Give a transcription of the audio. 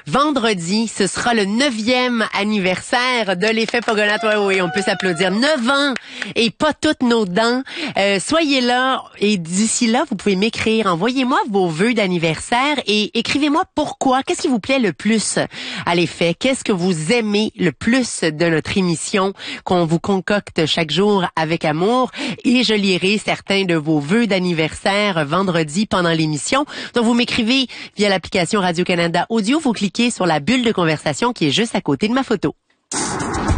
Vendredi, ce sera le 9e anniversaire de l'effet Pogonat. Oui, on peut s'applaudir. 9 ans et pas toutes nos dents. Soyez là et d'ici là, vous pouvez m'écrire. Envoyez-moi vos vœux d'anniversaire et écrivez-moi pourquoi. Qu'est-ce qui vous plaît le plus à l'effet? Qu'est-ce que vous aimez le plus de notre émission qu'on vous concocte chaque jour avec amour? Et je lirai certains de vos vœux d'anniversaire vendredi pendant l'émission. Donc, vous m'écrivez via l'application Radio-Canada Audio. Vous cliquez sur la bulle de conversation qui est juste à côté de ma photo.